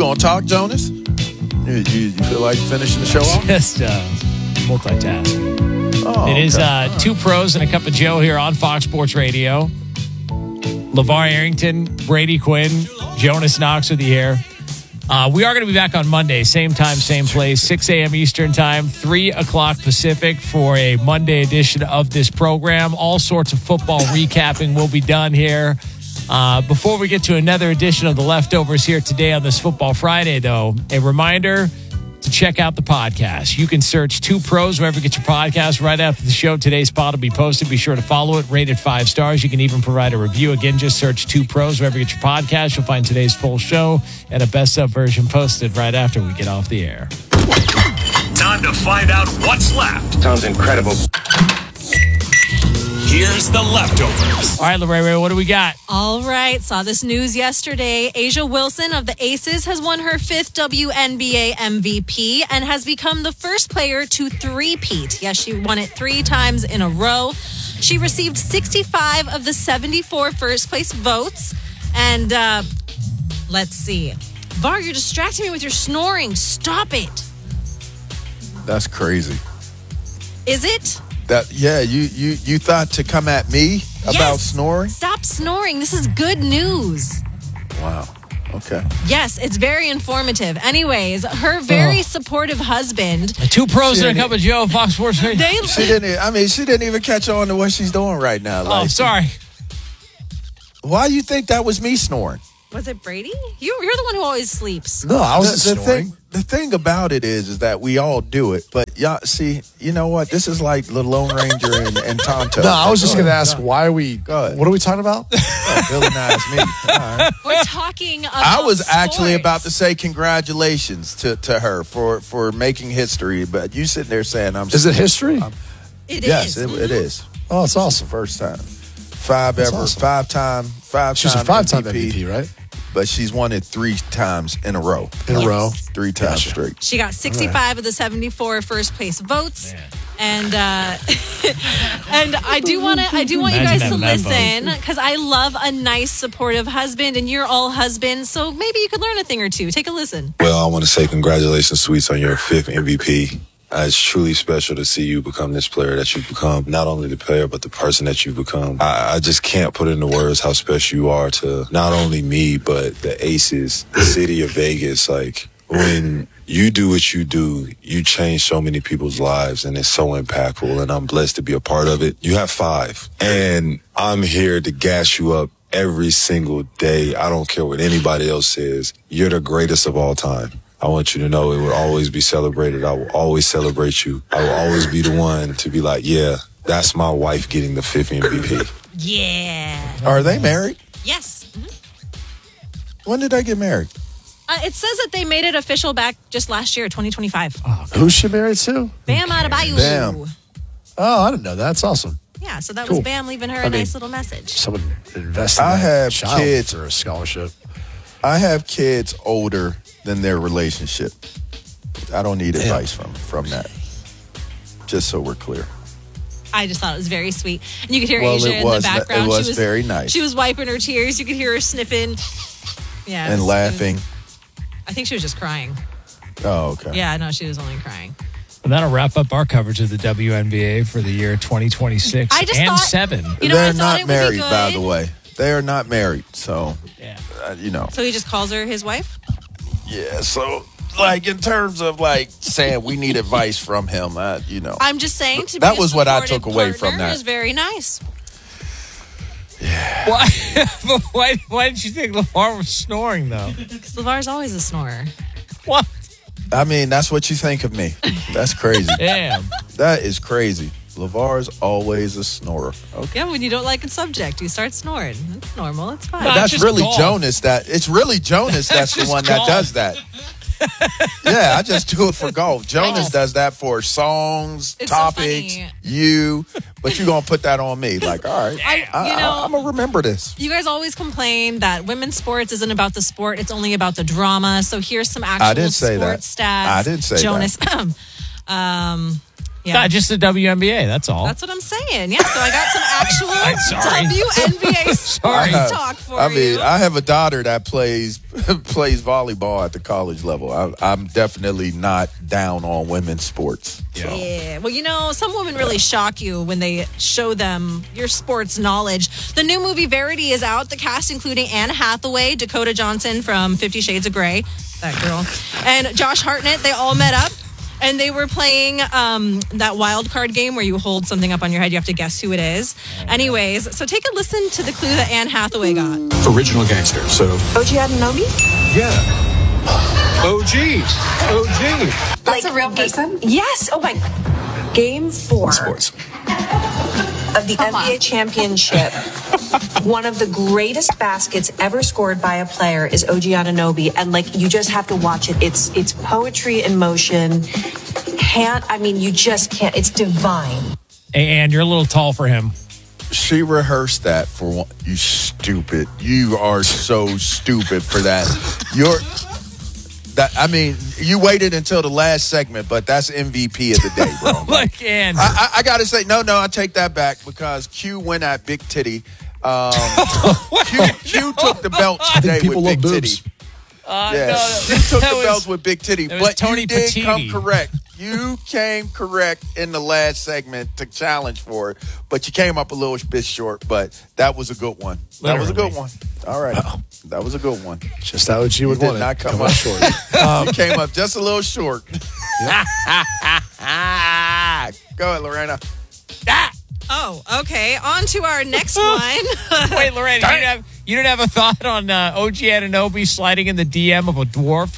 gonna talk, Jonas? You feel like finishing the show off? Just multitask. Oh, It is okay. Two Pros and a Cup of Joe here on Fox Sports Radio. LeVar Arrington, Brady Quinn, Jonas Knox with you here. We are going to be back on Monday, same time, same place, 6 a.m. Eastern time, 3 o'clock Pacific for a Monday edition of this program. All sorts of football recapping will be done here. Before we get to another edition of The Leftovers here today on this Football Friday, though, a reminder to check out the podcast. You can search Two Pros wherever you get your podcast. Right after the show, today's pod will be posted. Be sure to follow it, rate it 5 stars. You can even provide a review. Again, just search Two Pros wherever you get your podcast. You'll find today's full show and a best-of version posted right after we get off the air. Time to find out what's left. Sounds incredible. Here's The Leftovers. All right, Lorraine, what do we got? All right. Saw this news yesterday. Asia Wilson of the Aces has won her 5th WNBA MVP and has become the first player to three-peat. Yes, she won it 3 times in a row. She received 65 of the 74 first-place votes. And let's see. Var, you're distracting me with your snoring. Stop it. That's crazy. Is it? You thought to come at me about Yes. snoring? Stop snoring. This is good news. Wow. Okay. Yes, it's very informative. Anyways, her very supportive husband. Two Pros and a Shit. Cup of Joe, Fox Sports Radio. She didn't even catch on to what she's doing right now. Oh, Like, sorry. Why do you think that was me snoring? Was it Brady? You're the one who always sleeps. No, I was the snoring. thing about it is that we all do it, but y'all see, you know what? This is like the Lone Ranger and Tonto. No, I was just Go going to ahead. ask, why are we, Go ahead. what are we talking about? Oh, villainize me. All right. We're talking about I was actually sports. about to say congratulations to her for making history, but you sitting there saying I'm. Is it history? It Yes, is. it is. Oh, it's awesome. First time. awesome. Five-time She's a 5-time MVP, right? But she's won it 3 times in a row. In a row. 3 times straight. She got 65 of the 74 first place votes. And and I do want you guys to Imagine that listen because I love a nice supportive husband and you're all husbands, so maybe you could learn a thing or two. Take a listen. Well, I want to say congratulations, Sweets, on your 5th MVP. It's truly special to see you become this player that you've become. Not only the player, but the person that you've become. I just can't put into words how special you are to not only me, but the Aces, the city of Vegas. Like, when you do what you do, you change so many people's lives, and it's so impactful, and I'm blessed to be a part of it. You have 5, and I'm here to gas you up every single day. I don't care what anybody else says. You're the greatest of all time. I want you to know it will always be celebrated. I will always celebrate you. I will always be the one to be like, yeah, that's my wife getting the 5th MVP. Yeah. Are they married? Yes. When did they get married? It says that they made it official back just last year, 2025. Who's she married to? Bam Adebayo. Bam. Oh, I didn't know that. That's awesome. Yeah, so that Cool. was Bam leaving her a nice little message. Someone invested in I that have child kids. for a scholarship. I have kids older than their relationship. I don't need advice from that. Just so we're clear. I just thought it was very sweet. And you could hear Well, Asia it in was- the background. it was very nice. She was wiping her tears. You could hear her sniffing. Yeah. And laughing. I think she was just crying. Oh, okay. Yeah, no, she was only crying. And that'll wrap up our coverage of the WNBA for the year 2026 I just and thought- 7. You know, I They're thought not it would be married, good. by the way. They are not married. So, Yeah. So he just calls her his wife? Yeah, so like in terms of like saying we need advice from him, I'm just saying to That be a was what I supportive took away partner from that. is very nice. Why? But why did you think LeVar was snoring, though? Because LeVar's always a snorer. What? I mean, that's what you think of me. That's crazy. Damn. That is crazy. LeVar's always a snorer. Okay. Yeah, when you don't like a subject, you start snoring. It's normal. It's fine. But That's just really golf. Jonas. It's really Jonas that's the just one that golf. does that. Yeah, I just do it for golf. Jonas does that for songs, It's so topics, funny. you. But you're gonna put that on me. Like, all right, I'm gonna remember this. You guys always complain that women's sports isn't about the sport; it's only about the drama. So here's some actual I didn't say that. sports stats. I didn't say Jonas. Yeah. Not just the WNBA. That's all. That's what I'm saying. Yeah, so I got some I'm actual sorry. WNBA Sorry. sports talk for I mean, you. I have a daughter that plays volleyball at the college level. I'm definitely not down on women's sports. So. Yeah. Well, some women really shock you when they show them your sports knowledge. The new movie Verity is out. The cast including Anne Hathaway, Dakota Johnson from 50 Shades of Grey, that girl, and Josh Hartnett. They all met up. And they were playing that wild card game where you hold something up on your head. You have to guess who it is. Anyways, so take a listen to the clue that Anne Hathaway got. Original gangster, so. OG Anunoby? Yeah. OG. That's a real person? Yes. Oh, my. Game 4 Sports. of the NBA championship. One of the greatest baskets ever scored by a player is OG Anunoby. And, you just have to watch it. It's poetry in motion. You just can't. It's divine. Hey, Ann, you're a little tall for him. She rehearsed that for one. You stupid. You are so stupid for that. You waited until the last segment, but that's MVP of the day, bro. Ann. I got to say, no, I take that back because Q went at Big Titty. Q took the belt today people with Big love Titty. boobs. Q took the belt with Big Titty, but Tony you did Petiti. come correct. You came correct in the last segment to challenge for it, but you came up a little bit short, but that was a good one. That was a good one. All right. Wow. That was a good one. Just how you would did want it. not come up up short. You came up just a little short. Go ahead, Lorena. Oh, okay. On to our next one. Wait, Lorena, you didn't have a thought on OG Anunoby sliding in the DM of a dwarf?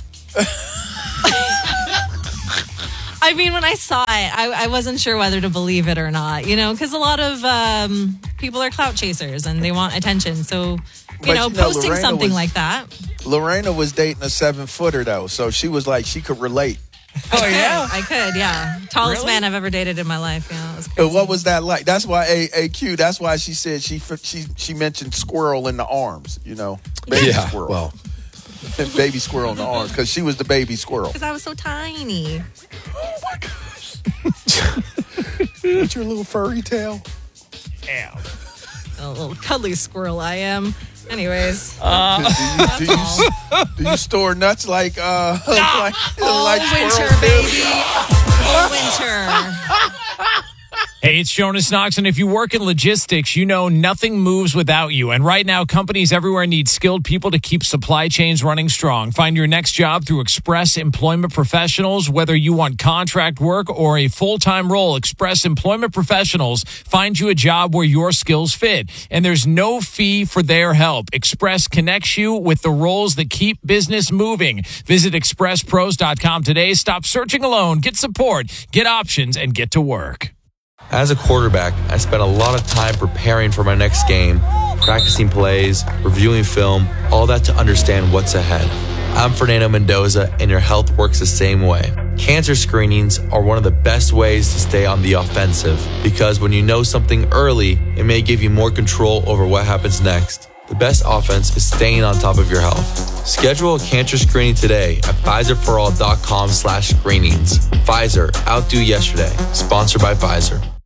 I mean, when I saw it, I wasn't sure whether to believe it or not, because a lot of people are clout chasers and they want attention. So, posting Lorena something was- like that. Lorena was dating a 7-footer, though, so she was like, she could relate. Oh, yeah? I could, yeah. Tallest Really? man I've ever dated in my life. Yeah, it was crazy. What was that like? That's why AQ. That's why she said she mentioned squirrel in the arms. Baby squirrel. Well, baby squirrel in the arms because she was the baby squirrel. Because I was so tiny. Oh my gosh! With your little furry tail. Damn. A little cuddly squirrel I am. Anyways. Do you store nuts like All like winter, squirrels do? baby. All winter. Hey, it's Jonas Knox, and if you work in logistics, you know nothing moves without you. And right now, companies everywhere need skilled people to keep supply chains running strong. Find your next job through Express Employment Professionals. Whether you want contract work or a full-time role, Express Employment Professionals find you a job where your skills fit. And there's no fee for their help. Express connects you with the roles that keep business moving. Visit expresspros.com today. Stop searching alone. Get support, get options, and get to work. As a quarterback, I spent a lot of time preparing for my next game, practicing plays, reviewing film, all that to understand what's ahead. I'm Fernando Mendoza, and your health works the same way. Cancer screenings are one of the best ways to stay on the offensive because when you know something early, it may give you more control over what happens next. The best offense is staying on top of your health. Schedule a cancer screening today at PfizerForAll.com/screenings. Pfizer, outdo yesterday. Sponsored by Pfizer.